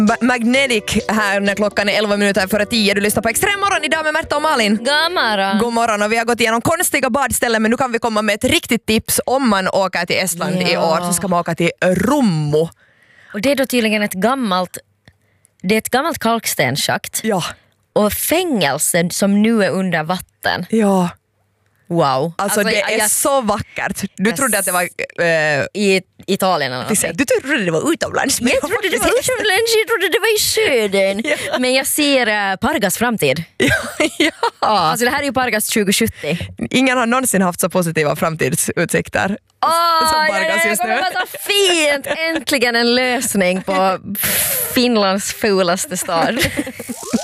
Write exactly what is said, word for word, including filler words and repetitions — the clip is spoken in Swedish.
Magnetic här när klockan är elva minuter före tio. Du lyssnar på Extremmorgon idag med Märta och Malin. God morgon. God morgon, och vi har gått igenom konstiga badställen, men nu kan vi komma med ett riktigt tips. Om man åker till Estland Ja. i år så ska man åka till Rummu. Och det är då tydligen ett gammalt Det är ett gammalt kalkstenschakt Ja. och fängelsen som nu är under vatten. Ja. Wow. Alltså, Alltså, det jag- är jag- så vackert. Du jag trodde att det var... eh, I Italien eller någonting. du trodde det var utomlands. Men Jag trodde det var utomlands, jag trodde det var i södern. Ja. Men jag ser uh, Pargas framtid. ja, ja. Alltså det här är ju Pargas tjugo sjuttio. Ingen har någonsin haft så positiva framtidsutsikter. Åh, som ja, Pargas ja, just det nu. kommer vara så fint! Äntligen en lösning på Finlands fulaste stad.